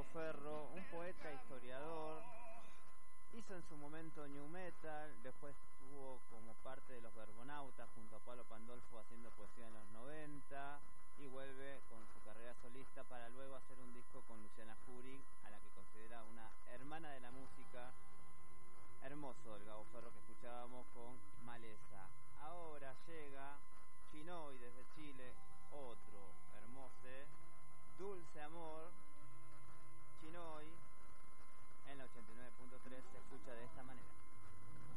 Ferro, un poeta historiador, hizo en su momento new metal, después tuvo como parte de los Verbones